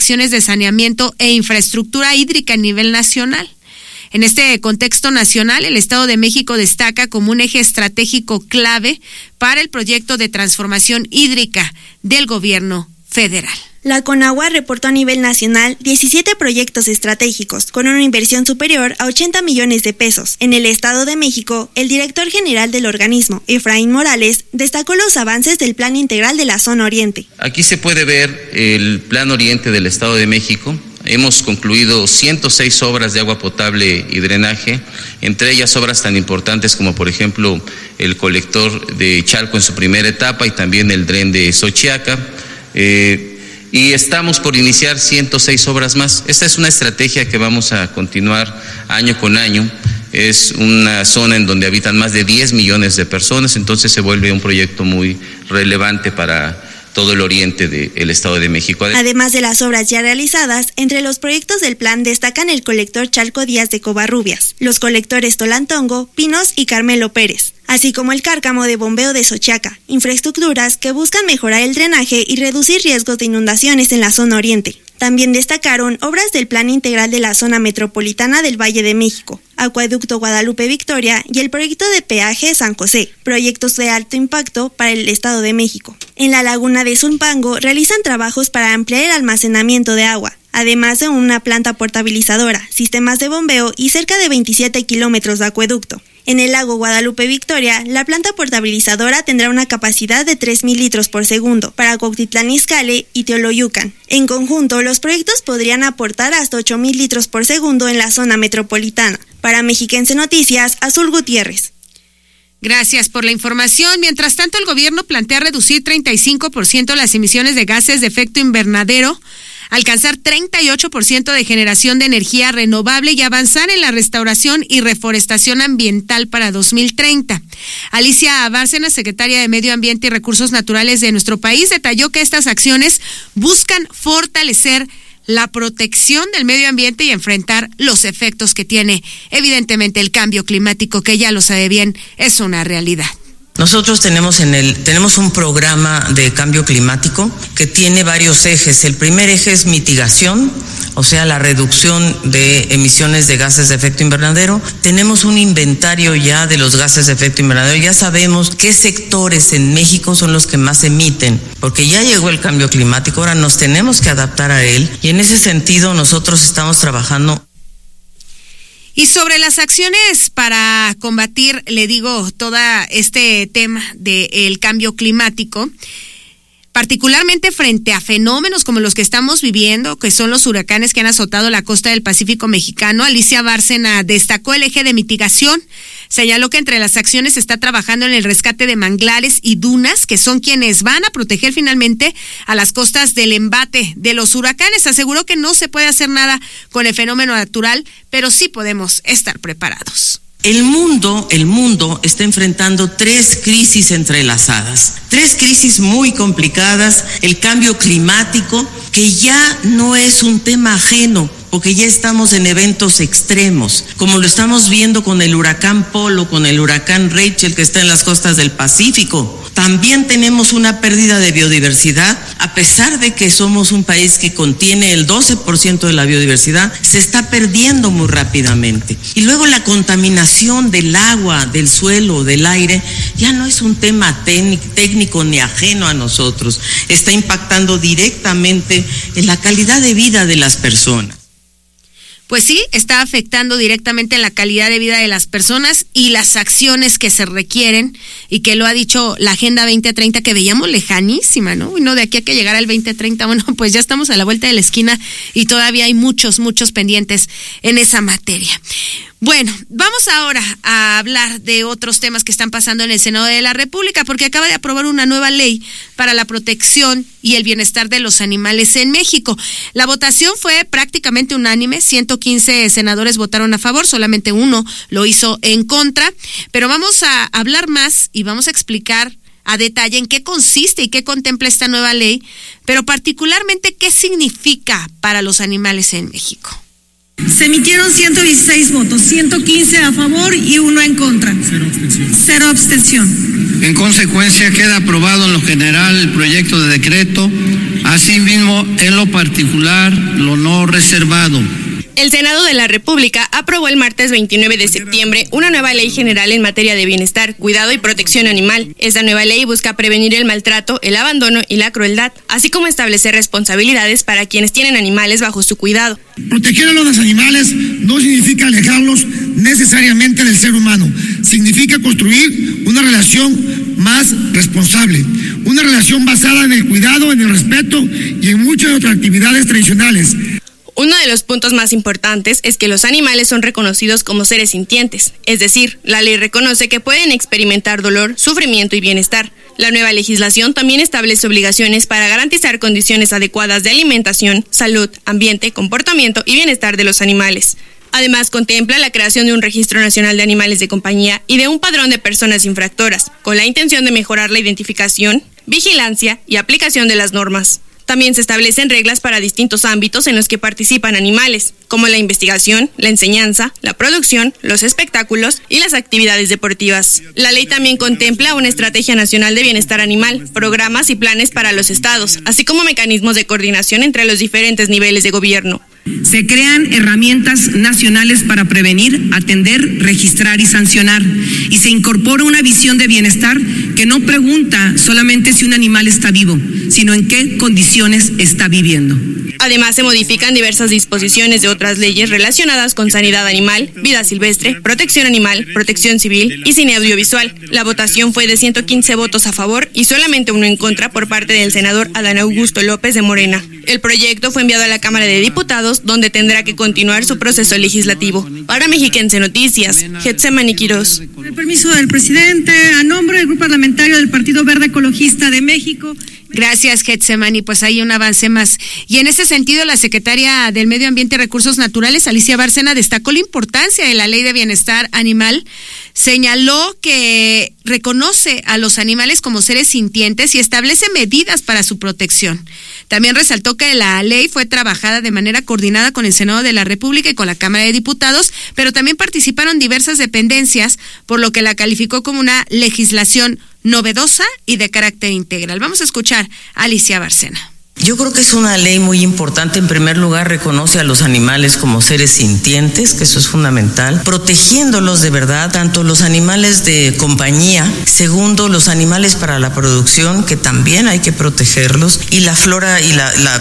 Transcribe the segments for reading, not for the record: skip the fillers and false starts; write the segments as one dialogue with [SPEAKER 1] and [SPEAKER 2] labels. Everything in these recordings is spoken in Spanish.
[SPEAKER 1] acciones de saneamiento e infraestructura hídrica a nivel nacional. En este contexto nacional, el Estado de México destaca como un eje estratégico clave para el proyecto de transformación hídrica del gobierno federal.
[SPEAKER 2] La Conagua reportó a nivel nacional 17 proyectos estratégicos con una inversión superior a 80 millones de pesos. En el Estado de México, el director general del organismo, Efraín Morales, destacó los avances del Plan Integral de la Zona Oriente.
[SPEAKER 3] Aquí se puede ver el Plan Oriente del Estado de México. Hemos concluido 106 obras de agua potable y drenaje, entre ellas obras tan importantes como, por ejemplo, el colector de Chalco en su primera etapa y también el dren de Xochiaca. Y estamos por iniciar 106 obras más. Esta es una estrategia que vamos a continuar año con año. Es una zona en donde habitan más de 10 millones de personas, entonces se vuelve un proyecto muy relevante para todo el oriente del Estado de México.
[SPEAKER 2] Además de las obras ya realizadas, entre los proyectos del plan destacan el colector Chalco Díaz de Covarrubias, los colectores Tolantongo, Pinos y Carmelo Pérez, así como el cárcamo de bombeo de Xochiaca, infraestructuras que buscan mejorar el drenaje y reducir riesgos de inundaciones en la zona oriente. También destacaron obras del Plan Integral de la Zona Metropolitana del Valle de México, Acueducto Guadalupe Victoria y el proyecto de peaje San José, proyectos de alto impacto para el Estado de México. En la laguna de Zumpango realizan trabajos para ampliar el almacenamiento de agua, además de una planta potabilizadora, sistemas de bombeo y cerca de 27 kilómetros de acueducto. En el lago Guadalupe Victoria, la planta potabilizadora tendrá una capacidad de 3,000 litros por segundo para Cuautitlán Izcalli y Teoloyucan. En conjunto, los proyectos podrían aportar hasta 8,000 litros por segundo en la zona metropolitana. Para Mexiquense Noticias, Azul Gutiérrez.
[SPEAKER 1] Gracias por la información. Mientras tanto, el gobierno plantea reducir 35% las emisiones de gases de efecto invernadero, alcanzar 38% de generación de energía renovable y avanzar en la restauración y reforestación ambiental para 2030. Alicia Bárcena, secretaria de Medio Ambiente y Recursos Naturales de nuestro país, detalló que estas acciones buscan fortalecer la protección del medio ambiente y enfrentar los efectos que tiene, evidentemente, el cambio climático, que ya lo sabe bien, es una realidad.
[SPEAKER 4] Nosotros tenemos un programa de cambio climático que tiene varios ejes. El primer eje es mitigación, o sea, la reducción de emisiones de gases de efecto invernadero. Tenemos un inventario ya de los gases de efecto invernadero. Ya sabemos qué sectores en México son los que más emiten, porque ya llegó el cambio climático, ahora nos tenemos que adaptar a él y en ese sentido nosotros estamos trabajando.
[SPEAKER 1] Y sobre las acciones para combatir, le digo, todo este tema del cambio climático, particularmente frente a fenómenos como los que estamos viviendo, que son los huracanes que han azotado la costa del Pacífico mexicano, Alicia Bárcena destacó el eje de mitigación. Señaló que entre las acciones se está trabajando en el rescate de manglares y dunas, que son quienes van a proteger finalmente a las costas del embate de los huracanes. Aseguró que no se puede hacer nada con el fenómeno natural, pero sí podemos estar preparados.
[SPEAKER 4] El mundo está enfrentando 3 crisis entrelazadas, 3 crisis muy complicadas, el cambio climático, que ya no es un tema ajeno, porque ya estamos en eventos extremos, como lo estamos viendo con el huracán Polo, con el huracán Rachel que está en las costas del Pacífico. También tenemos una pérdida de biodiversidad, a pesar de que somos un país que contiene el 12% de la biodiversidad, se está perdiendo muy rápidamente. Y luego la contaminación del agua, del suelo, del aire, ya no es un tema técnico ni ajeno a nosotros, está impactando directamente en la calidad de vida de las personas.
[SPEAKER 1] Pues sí, está afectando directamente la calidad de vida de las personas y las acciones que se requieren, y que lo ha dicho la Agenda 2030, que veíamos lejanísima, ¿no? Y no, de aquí a que llegara el 2030, bueno, pues ya estamos a la vuelta de la esquina y todavía hay muchos pendientes en esa materia. Bueno, vamos ahora a hablar de otros temas que están pasando en el Senado de la República, porque acaba de aprobar una nueva ley para la protección y el bienestar de los animales en México. La votación fue prácticamente unánime, 115 senadores votaron a favor, solamente uno lo hizo en contra, pero vamos a hablar más y vamos a explicar a detalle en qué consiste y qué contempla esta nueva ley, pero particularmente qué significa para los animales en México.
[SPEAKER 5] Se emitieron 116 votos, 115 a favor y 1 en contra. Cero abstención.
[SPEAKER 6] En consecuencia, queda aprobado en lo general el proyecto de decreto, asimismo en lo particular lo no reservado.
[SPEAKER 7] El Senado de la República aprobó el martes 29 de septiembre una nueva ley general en materia de bienestar, cuidado y protección animal. Esta nueva ley busca prevenir el maltrato, el abandono y la crueldad, así como establecer responsabilidades para quienes tienen animales bajo su cuidado.
[SPEAKER 8] Proteger a los animales no significa alejarlos necesariamente del ser humano, significa construir una relación más responsable, una relación basada en el cuidado, en el respeto y en muchas otras actividades tradicionales.
[SPEAKER 7] Uno de los puntos más importantes es que los animales son reconocidos como seres sintientes, es decir, la ley reconoce que pueden experimentar dolor, sufrimiento y bienestar. La nueva legislación también establece obligaciones para garantizar condiciones adecuadas de alimentación, salud, ambiente, comportamiento y bienestar de los animales. Además, contempla la creación de un registro nacional de animales de compañía y de un padrón de personas infractoras, con la intención de mejorar la identificación, vigilancia y aplicación de las normas. También se establecen reglas para distintos ámbitos en los que participan animales, como la investigación, la enseñanza, la producción, los espectáculos y las actividades deportivas. La ley también contempla una estrategia nacional de bienestar animal, programas y planes para los estados, así como mecanismos de coordinación entre los diferentes niveles de gobierno.
[SPEAKER 5] Se crean herramientas nacionales para prevenir, atender, registrar y sancionar. Y se incorpora una visión de bienestar que no pregunta solamente si un animal está vivo, sino en qué condiciones está viviendo.
[SPEAKER 7] Además, se modifican diversas disposiciones de otras leyes relacionadas con sanidad animal, vida silvestre, protección animal, protección civil y cine audiovisual. La votación fue de 115 votos a favor y solamente 1 en contra por parte del senador Adán Augusto López de Morena. El proyecto fue enviado a la Cámara de Diputados, donde tendrá que continuar su proceso legislativo. Para Mexiquense Noticias, Getsemani Quirós.
[SPEAKER 5] Con el permiso del presidente, a nombre del Grupo Parlamentario del Partido Verde Ecologista de México.
[SPEAKER 1] Gracias, Getsemani. Pues hay un avance más. Y en ese sentido, la secretaria del Medio Ambiente y Recursos Naturales, Alicia Bárcena, destacó la importancia de la Ley de Bienestar Animal. Señaló que reconoce a los animales como seres sintientes y establece medidas para su protección. También resaltó que la ley fue trabajada de manera coordinada con el Senado de la República y con la Cámara de Diputados, pero también participaron diversas dependencias, por lo que la calificó como una legislación novedosa y de carácter integral. Vamos a escuchar a Alicia Bárcena.
[SPEAKER 4] Yo creo que es una ley muy importante. En primer lugar, reconoce a los animales como seres sintientes, que eso es fundamental, protegiéndolos de verdad, tanto los animales de compañía, segundo, los animales para la producción, que también hay que protegerlos, y la flora y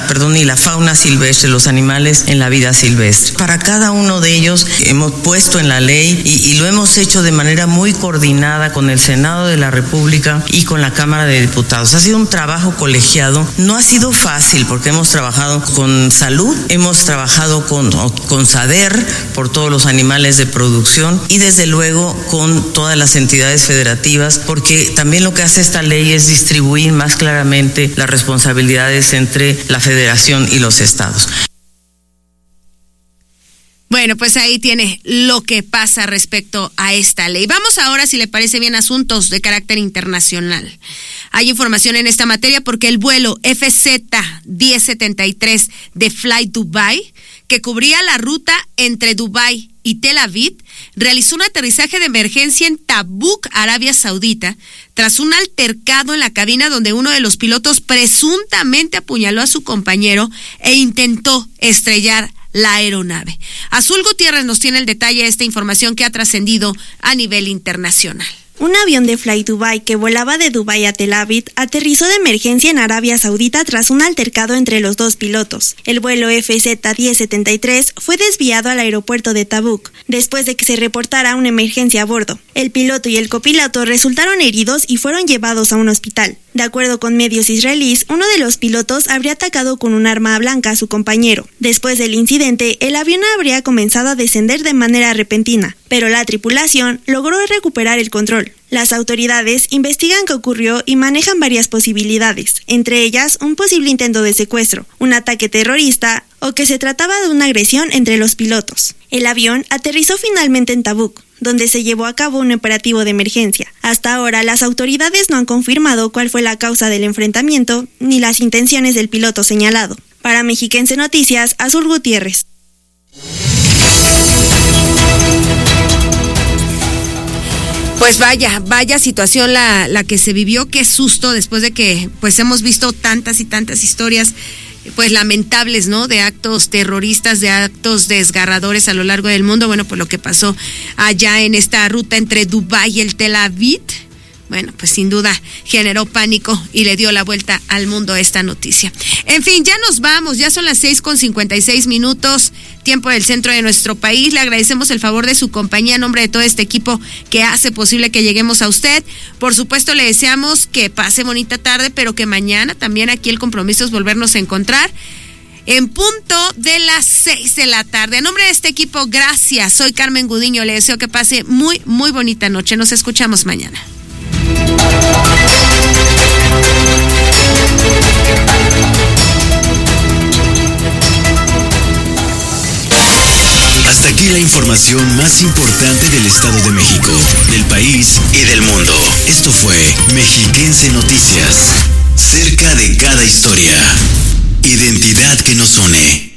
[SPEAKER 4] la fauna silvestre, los animales en la vida silvestre. Para cada uno de ellos hemos puesto en la ley y lo hemos hecho de manera muy coordinada con el Senado de la República y con la Cámara de Diputados. Ha sido un trabajo colegiado, no ha sido fácil porque hemos trabajado con salud, hemos trabajado con SADER por todos los animales de producción y desde luego con todas las entidades federativas, porque también lo que hace esta ley es distribuir más claramente las responsabilidades entre la federación y los estados.
[SPEAKER 1] Bueno, pues ahí tiene lo que pasa respecto a esta ley. Vamos ahora, si le parece bien, a asuntos de carácter internacional. Hay información en esta materia porque el vuelo FZ-1073 de Fly Dubai, que cubría la ruta entre Dubái y Tel Aviv, realizó un aterrizaje de emergencia en Tabuk, Arabia Saudita, tras un altercado en la cabina donde uno de los pilotos presuntamente apuñaló a su compañero e intentó estrellar la aeronave. Azul Gutiérrez nos tiene el detalle de esta información que ha trascendido a nivel internacional.
[SPEAKER 2] Un avión de Fly Dubai que volaba de Dubái a Tel Aviv aterrizó de emergencia en Arabia Saudita tras un altercado entre los dos pilotos. El vuelo FZ-1073 fue desviado al aeropuerto de Tabuk después de que se reportara una emergencia a bordo. El piloto y el copiloto resultaron heridos y fueron llevados a un hospital. De acuerdo con medios israelíes, uno de los pilotos habría atacado con un arma blanca a su compañero. Después del incidente, el avión habría comenzado a descender de manera repentina, pero la tripulación logró recuperar el control. Las autoridades investigan qué ocurrió y manejan varias posibilidades, entre ellas un posible intento de secuestro, un ataque terrorista o que se trataba de una agresión entre los pilotos. El avión aterrizó finalmente en Tabuk, donde se llevó a cabo un operativo de emergencia. Hasta ahora, las autoridades no han confirmado cuál fue la causa del enfrentamiento ni las intenciones del piloto señalado. Para Mexiquense Noticias, Azul Gutiérrez.
[SPEAKER 1] Pues vaya situación la que se vivió, qué susto después de que pues hemos visto tantas y tantas historias pues lamentables, ¿no? De actos terroristas, de actos desgarradores a lo largo del mundo. Bueno, pues lo que pasó allá en esta ruta entre Dubái y el Tel Aviv, bueno, pues sin duda generó pánico y le dio la vuelta al mundo esta noticia. En fin, ya nos vamos, ya son las 6:56, tiempo del centro de nuestro país. Le agradecemos el favor de su compañía a nombre de todo este equipo que hace posible que lleguemos a usted. Por supuesto, le deseamos que pase bonita tarde, pero que mañana también aquí el compromiso es volvernos a encontrar en punto de las 6 de la tarde. A nombre de este equipo, gracias. Soy Carmen Gudiño, le deseo que pase muy, muy bonita noche. Nos escuchamos mañana.
[SPEAKER 9] Hasta aquí la información más importante del Estado de México, del país y del mundo. Esto fue Mexiquense Noticias. Cerca de cada historia. Identidad que nos une.